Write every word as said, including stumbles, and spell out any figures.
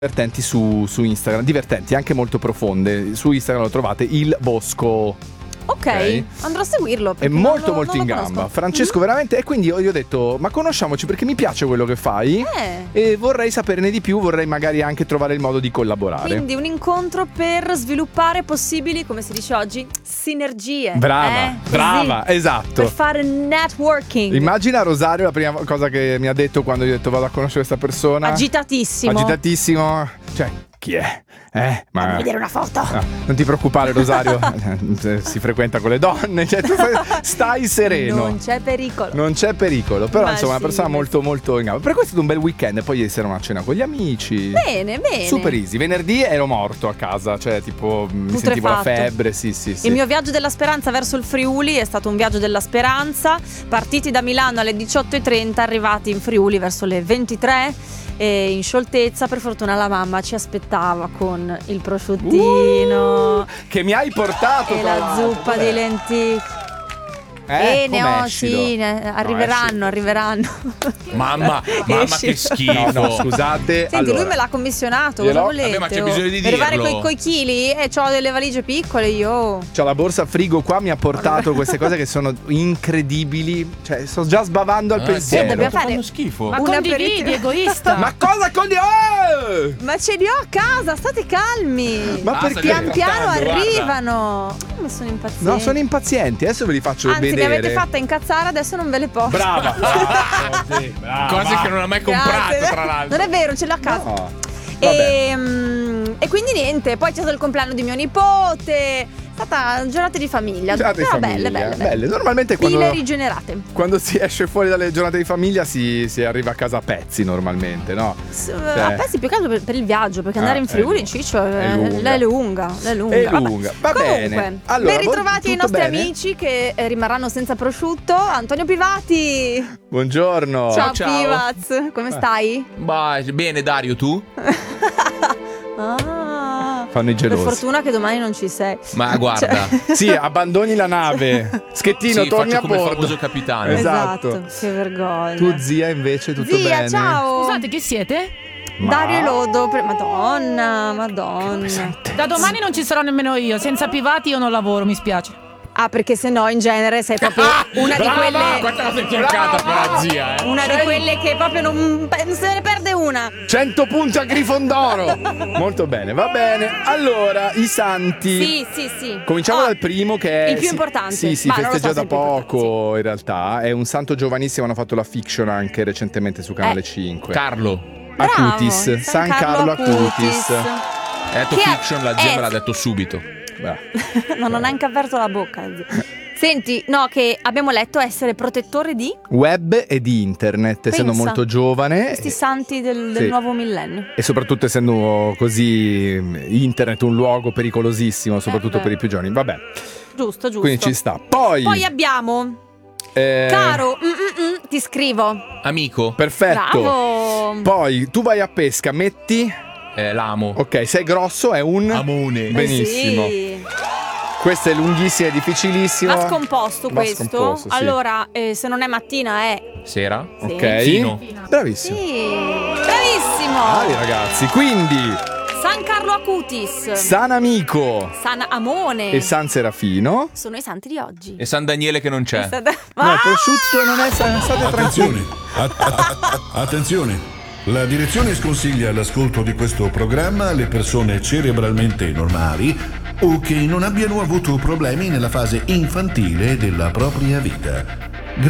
divertenti su, su Instagram, divertenti, anche molto profonde. Su Instagram lo trovate Il Bosco. Ok, okay. Andrò a seguirlo. È molto lo, molto in gamba Francesco, mm-hmm. veramente. E quindi io gli ho detto: ma conosciamoci, perché mi piace quello che fai eh. e vorrei saperne di più. Vorrei magari anche trovare il modo di collaborare. Quindi un incontro per sviluppare possibili, come si dice oggi, sinergie. Brava, eh? brava, Così, esatto. per fare networking. Immagina Rosario la prima cosa che mi ha detto quando gli ho detto vado a conoscere questa persona. Agitatissimo. Agitatissimo. Cioè, chi è? Eh, ma fammi vedere una foto. No, non ti preoccupare, Rosario. Si frequenta con le donne, cioè, tu stai sereno. Non c'è pericolo. Non c'è pericolo. Però ma insomma, sì, una persona molto sì. molto in gamba. Per questo è stato un bel weekend. E poi ieri sera una cena con gli amici. Bene, bene. Super easy. Venerdì ero morto a casa. Cioè, tipo, mi sentivo la febbre. Sì, sì, sì. Il mio viaggio della speranza verso il Friuli è stato un viaggio della speranza. Partiti da Milano alle diciotto e trenta, arrivati in Friuli verso le ventitré. E in scioltezza, per fortuna la mamma ci aspettava con il prosciuttino uh, che mi hai portato e la zuppa di lenticchie. Eh, eh ne ho, sì, ne, arriveranno, no, arriveranno. Mamma, mamma che schifo. No, no, scusate. Senti, allora, lui me l'ha commissionato, cosa volete? Vabbè, ma c'è bisogno di dirlo. Arrivare coi, coi chili e ho delle valigie piccole io. C'ho la borsa frigo qua, mi ha portato queste cose che sono incredibili. Cioè, sto già sbavando al ah, pensiero. Dobbiamo fare fanno schifo. Ma una condividi, egoista. Ma cosa condividi? Oh! Ma ce li ho a casa, state calmi. Ma ah, perché? Pian piano guarda. arrivano. Ma sono impazienti. No, sono impazienti, adesso ve li faccio Anzi, vedere. mi avete fatta incazzare, adesso non ve le posso. Brava. Brava, sì, brava. Cose che non ha mai comprato, Grazie. tra l'altro. Non è vero, ce l'ho a casa. No. E, um, e quindi niente, poi c'è stato il compleanno di mio nipote. È stata giornate di famiglia. Giornate di Però famiglia. belle, belle, belle. Normalmente Pile quando, rigenerate. quando si esce fuori dalle giornate di famiglia si, si arriva a casa a pezzi normalmente, no? S- cioè... A pezzi più che altro per, per il viaggio, perché ah, andare in Friuli, è Ciccio, è è lunga. È lunga, è lunga. È Vabbè. lunga. Va Comunque, bene. Allora, ben ritrovati ai nostri bene? amici che eh, rimarranno senza prosciutto. Antonio Pivati. Buongiorno. Ciao, ciao. Pivaz, come stai? Bah, bene, Dario, tu? Ah. Fanno i gelosi. Per fortuna che domani non ci sei. Ma guarda. Cioè... Sì, abbandoni la nave. Schettino, sì, torni faccio a come bordo. il famoso capitano. Esatto. Esatto. Che vergogna. Tu zia invece tutto zia, bene? ciao. Scusate, chi siete? Ma... Dario e Lodo. Pre- Madonna, madonna. Da domani non ci sarò nemmeno io. Senza Pivati io non lavoro, mi spiace. Ah, perché se no in genere sei proprio una di quelle. Quanta la sei cercata per la zia, eh? Una di quelle che proprio non, non se ne perde una. cento punti a Grifondoro. Molto bene, va bene. Allora, i santi. Sì, sì, sì. Cominciamo oh, dal primo, che è il più sì, importante. Sì, sì, Ma non lo festeggia so da se è il più poco importante, in realtà. È un santo giovanissimo, hanno fatto la fiction anche recentemente su Canale Eh. cinque. Carlo. Acutis, Bravo, San Carlo Acutis. Hai detto Che fiction, la zia è- me l'ha detto subito. Beh. non ho neanche aperto la bocca. Senti, no, che abbiamo letto essere protettore di Web e di internet, essendo Pensa. molto giovane. questi santi del, del Sì. nuovo millennio. E soprattutto essendo così internet un luogo pericolosissimo, soprattutto Eh beh. per i più giovani. Vabbè, Giusto, giusto. quindi ci sta. Poi, Poi abbiamo eh, Caro, mm, mm, mm, ti scrivo. Amico. perfetto. Bravo. Poi tu vai a pesca, metti. Eh, l'amo. Ok, sei grosso, è un. Amone. Eh Benissimo. sì. Questa è lunghissima e difficilissima. Va scomposto Va questo. scomposto, sì. Allora, eh, se non è mattina è. Sera. Sì. Ok. Fino. Bravissimo. Sì. Bravissimo. Bravi ragazzi. Quindi, San Carlo Acutis. San Amico San Amone. e San Serafino. Sono i santi di oggi. E San Daniele che non c'è. No, il prosciutto non è. State tranquilli. Attenzione, a- a- a- attenzione. La direzione sconsiglia l'ascolto di questo programma alle persone cerebralmente normali o che non abbiano avuto problemi nella fase infantile della propria vita.